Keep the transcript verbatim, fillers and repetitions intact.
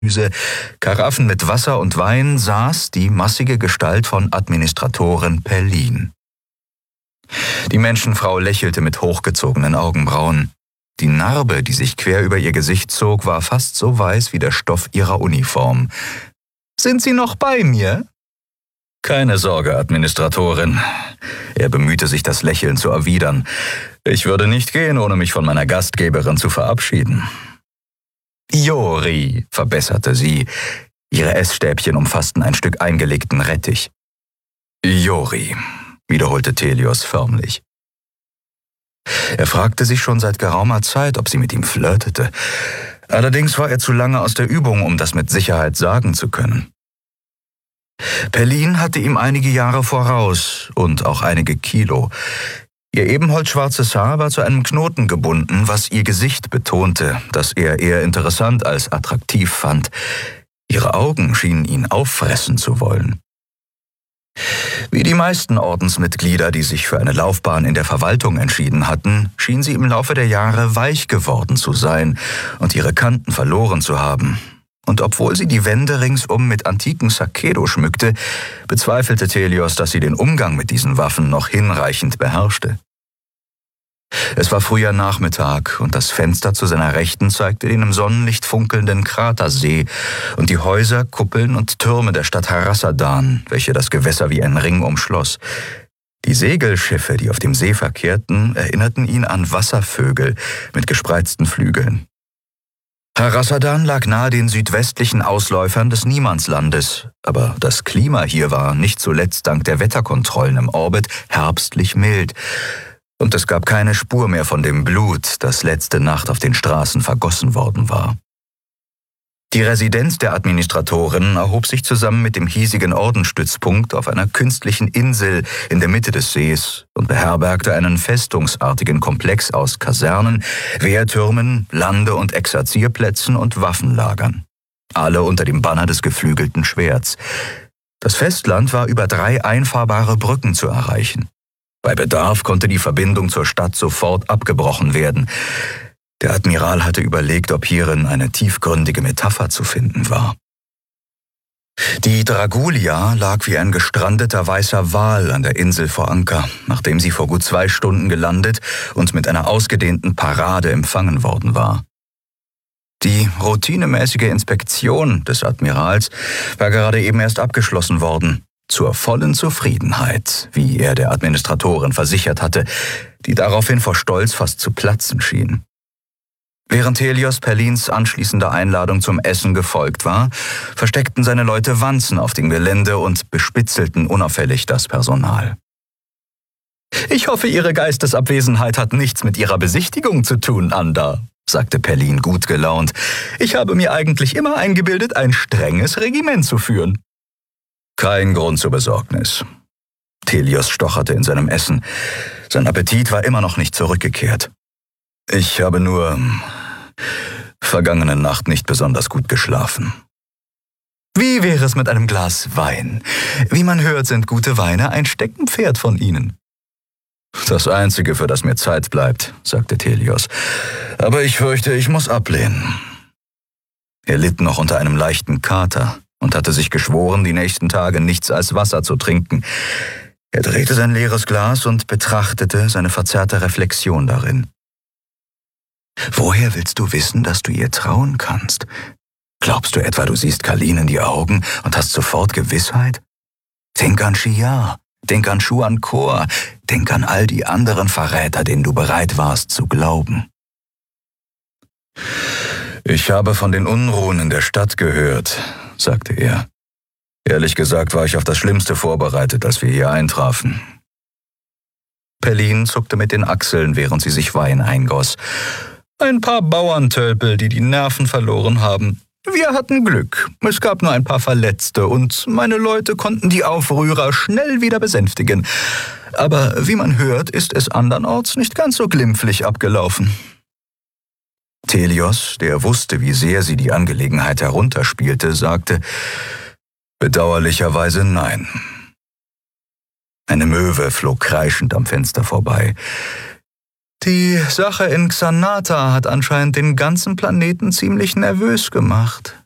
Karaffen mit Wasser und Wein saß die massige Gestalt von Administratorin Perlin. Die Menschenfrau lächelte mit hochgezogenen Augenbrauen. Die Narbe, die sich quer über ihr Gesicht zog, war fast so weiß wie der Stoff ihrer Uniform. »Sind Sie noch bei mir?« »Keine Sorge, Administratorin.« Er bemühte sich, das Lächeln zu erwidern. »Ich würde nicht gehen, ohne mich von meiner Gastgeberin zu verabschieden.« »Jori«, verbesserte sie. Ihre Essstäbchen umfassten ein Stück eingelegten Rettich. »Jori«, wiederholte Telios förmlich. Er fragte sich schon seit geraumer Zeit, ob sie mit ihm flirtete. Allerdings war er zu lange aus der Übung, um das mit Sicherheit sagen zu können. Perlin hatte ihm einige Jahre voraus und auch einige Kilo. Ihr ebenholzschwarzes Haar war zu einem Knoten gebunden, was ihr Gesicht betonte, das er eher interessant als attraktiv fand. Ihre Augen schienen ihn auffressen zu wollen. Wie die meisten Ordensmitglieder, die sich für eine Laufbahn in der Verwaltung entschieden hatten, schien sie im Laufe der Jahre weich geworden zu sein und ihre Kanten verloren zu haben. Und obwohl sie die Wände ringsum mit antiken Sakedo schmückte, bezweifelte Telios, dass sie den Umgang mit diesen Waffen noch hinreichend beherrschte. Es war früher Nachmittag und das Fenster zu seiner Rechten zeigte den im Sonnenlicht funkelnden Kratersee und die Häuser, Kuppeln und Türme der Stadt Harassadan, welche das Gewässer wie ein Ring umschloss. Die Segelschiffe, die auf dem See verkehrten, erinnerten ihn an Wasservögel mit gespreizten Flügeln. Harassadan lag nahe den südwestlichen Ausläufern des Niemandslandes, aber das Klima hier war nicht zuletzt dank der Wetterkontrollen im Orbit herbstlich mild, und es gab keine Spur mehr von dem Blut, das letzte Nacht auf den Straßen vergossen worden war. Die Residenz der Administratorin erhob sich zusammen mit dem hiesigen Ordensstützpunkt auf einer künstlichen Insel in der Mitte des Sees und beherbergte einen festungsartigen Komplex aus Kasernen, Wehrtürmen, Lande- und Exerzierplätzen und Waffenlagern. Alle unter dem Banner des geflügelten Schwerts. Das Festland war über drei einfahrbare Brücken zu erreichen. Bei Bedarf konnte die Verbindung zur Stadt sofort abgebrochen werden. Der Admiral hatte überlegt, ob hierin eine tiefgründige Metapher zu finden war. Die Dragulia lag wie ein gestrandeter weißer Wal an der Insel vor Anker, nachdem sie vor gut zwei Stunden gelandet und mit einer ausgedehnten Parade empfangen worden war. Die routinemäßige Inspektion des Admirals war gerade eben erst abgeschlossen worden, zur vollen Zufriedenheit, wie er der Administratorin versichert hatte, die daraufhin vor Stolz fast zu platzen schien. Während Telios Perlins anschließender Einladung zum Essen gefolgt war, versteckten seine Leute Wanzen auf dem Gelände und bespitzelten unauffällig das Personal. »Ich hoffe, Ihre Geistesabwesenheit hat nichts mit Ihrer Besichtigung zu tun, Anda«, sagte Perlin gut gelaunt. »Ich habe mir eigentlich immer eingebildet, ein strenges Regiment zu führen.« »Kein Grund zur Besorgnis.« Telios stocherte in seinem Essen. Sein Appetit war immer noch nicht zurückgekehrt. »Ich habe nur vergangene Nacht nicht besonders gut geschlafen.« »Wie wäre es mit einem Glas Wein? Wie man hört, sind gute Weine ein Steckenpferd von Ihnen.« »Das Einzige, für das mir Zeit bleibt«, sagte Telios. »Aber ich fürchte, ich muss ablehnen.« Er litt noch unter einem leichten Kater und hatte sich geschworen, die nächsten Tage nichts als Wasser zu trinken. Er drehte sein leeres Glas und betrachtete seine verzerrte Reflexion darin. »Woher willst du wissen, dass du ihr trauen kannst? Glaubst du etwa, du siehst Kalin in die Augen und hast sofort Gewissheit? Denk an Shia, denk an Shuan Kor, denk an all die anderen Verräter, denen du bereit warst zu glauben.« »Ich habe von den Unruhen in der Stadt gehört«, sagte er. »Ehrlich gesagt war ich auf das Schlimmste vorbereitet, als wir hier eintrafen.« Perlin zuckte mit den Achseln, während sie sich Wein eingoss. »Ein paar Bauerntölpel, die die Nerven verloren haben. Wir hatten Glück. Es gab nur ein paar Verletzte und meine Leute konnten die Aufrührer schnell wieder besänftigen. Aber wie man hört, ist es andernorts nicht ganz so glimpflich abgelaufen.« Telios, der wusste, wie sehr sie die Angelegenheit herunterspielte, sagte, »Bedauerlicherweise nein.« Eine Möwe flog kreischend am Fenster vorbei. »Die Sache in Xanata hat anscheinend den ganzen Planeten ziemlich nervös gemacht«,